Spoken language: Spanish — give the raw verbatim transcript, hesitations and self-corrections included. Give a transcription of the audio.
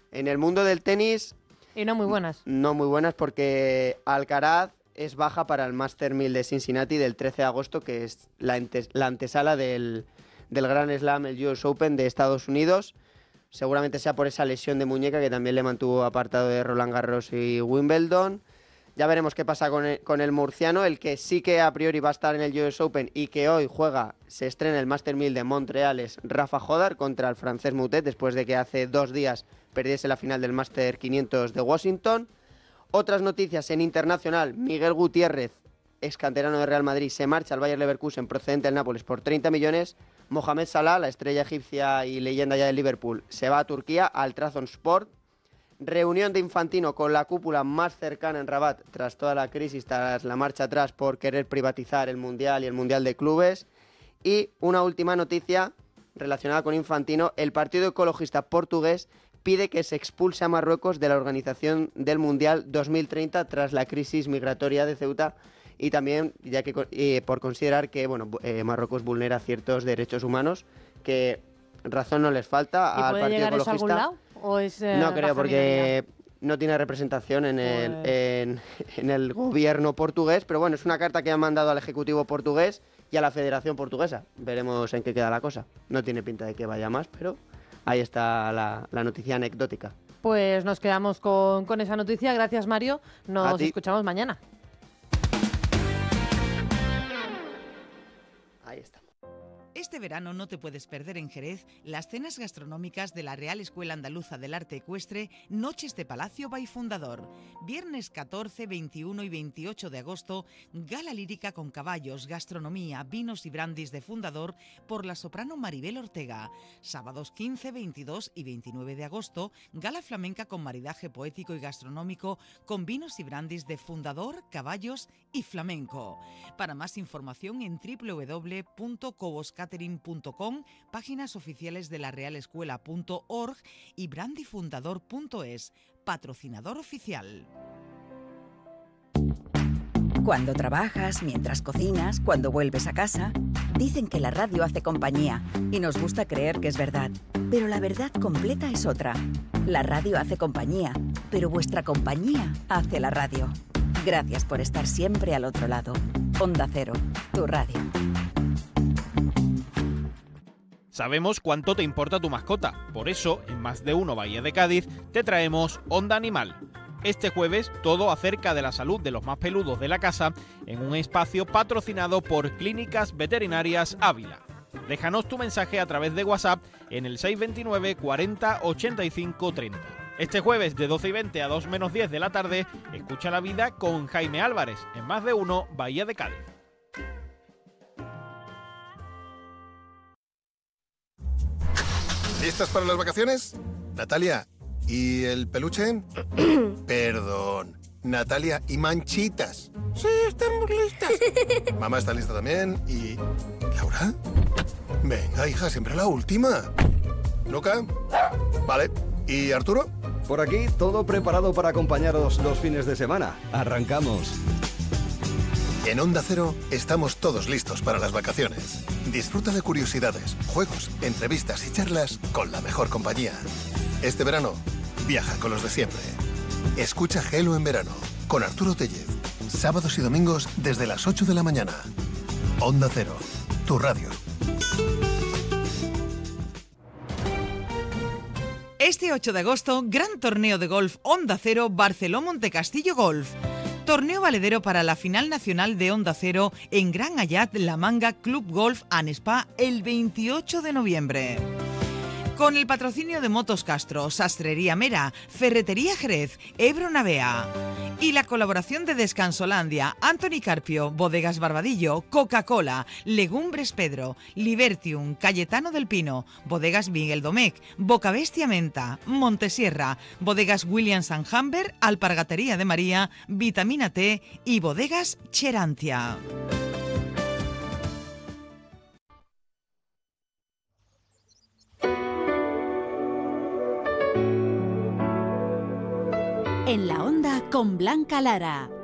En el mundo del tenis... Y no muy buenas. No muy buenas porque Alcaraz es baja para el Master mil de Cincinnati del trece de agosto, que es la, ante- la antesala del, del Grand Slam, el U S Open de Estados Unidos. Seguramente sea por esa lesión de muñeca que también le mantuvo apartado de Roland Garros y Wimbledon. Ya veremos qué pasa con el, con el murciano, el que sí que a priori va a estar en el U S Open y que hoy juega, se estrena el Master mil de Montreal, es Rafa Jodar contra el francés Moutet, después de que hace dos días perdiese la final del Master quinientos de Washington. Otras noticias en internacional: Miguel Gutiérrez, ex canterano de Real Madrid, se marcha al Bayer Leverkusen procedente del Nápoles por treinta millones. Mohamed Salah, la estrella egipcia y leyenda ya de Liverpool, se va a Turquía al Trabzonspor. Reunión de Infantino con la cúpula más cercana en Rabat tras toda la crisis, tras la marcha atrás por querer privatizar el Mundial y el Mundial de Clubes. Y una última noticia relacionada con Infantino: el Partido Ecologista Portugués pide que se expulse a Marruecos de la organización del Mundial dos mil treinta tras la crisis migratoria de Ceuta y también ya que eh, por considerar que bueno eh, Marruecos vulnera ciertos derechos humanos, que razón no les falta al ¿Y puede Partido llegar eso a Ecologista. algún lado? ¿O es, eh, no creo, baja porque minoría? no tiene representación en el, Pues... en, en el gobierno portugués, pero bueno, es una carta que han mandado al Ejecutivo portugués y a la Federación Portuguesa. Veremos en qué queda la cosa. No tiene pinta de que vaya más, pero ahí está la, la noticia anecdótica. Pues nos quedamos con, con esa noticia. Gracias, Mario. Nos escuchamos mañana. Ahí está. Este verano no te puedes perder en Jerez las cenas gastronómicas de la Real Escuela Andaluza del Arte Ecuestre, Noches de Palacio by Fundador. Viernes catorce, veintiuno y veintiocho de agosto, gala lírica con caballos, gastronomía, vinos y brandis de Fundador por la soprano Maribel Ortega. Sábados quince, veintidós y veintinueve de agosto, gala flamenca con maridaje poético y gastronómico con vinos y brandis de Fundador, caballos y flamenco. Para más información en w w w punto cobos catering punto com, páginas oficiales de la real escuela punto org y brandifundador punto es, patrocinador oficial. Cuando trabajas, mientras cocinas, cuando vuelves a casa, dicen que la radio hace compañía y nos gusta creer que es verdad. Pero la verdad completa es otra. La radio hace compañía, pero vuestra compañía hace la radio. Gracias por estar siempre al otro lado. Onda Cero, tu radio. Sabemos cuánto te importa tu mascota, por eso, en Más de Uno Bahía de Cádiz, te traemos Onda Animal. Este jueves, todo acerca de la salud de los más peludos de la casa, en un espacio patrocinado por Clínicas Veterinarias Ávila. Déjanos tu mensaje a través de WhatsApp en el seis dos nueve, cuarenta, ochenta y cinco, treinta. Este jueves, de doce y veinte a dos menos diez de la tarde, escucha la vida con Jaime Álvarez, en Más de Uno Bahía de Cádiz. ¿Listas para las vacaciones? Natalia, ¿y el peluche? Perdón. Natalia, ¿y Manchitas? Sí, estamos listas. Mamá está lista también. ¿Y Laura? Venga, hija, siempre la última. ¿Luca? Vale. ¿Y Arturo? Por aquí, todo preparado para acompañaros los fines de semana. Arrancamos. En Onda Cero estamos todos listos para las vacaciones. Disfruta de curiosidades, juegos, entrevistas y charlas con la mejor compañía. Este verano, viaja con los de siempre. Escucha Gelo en verano con Arturo Tellez. Sábados y domingos desde las ocho de la mañana. Onda Cero, tu radio. Este ocho de agosto, gran torneo de golf Onda Cero Barceló Montecastillo Golf. Torneo valedero para la final nacional de Onda Cero en Gran Ayat La Manga Club Golf and Spa el veintiocho de noviembre. Con el patrocinio de Motos Castro, Sastrería Mera, Ferretería Jerez, Ebro Navea y la colaboración de Descansolandia, Anthony Carpio, Bodegas Barbadillo, Coca-Cola, Legumbres Pedro, Libertium, Cayetano del Pino, Bodegas Miguel Domecq, Bocabestia Menta, Montesierra, Bodegas Williams and Humber, Alpargatería de María, Vitamina T y Bodegas Cherantia. En la Onda con Blanca Lara.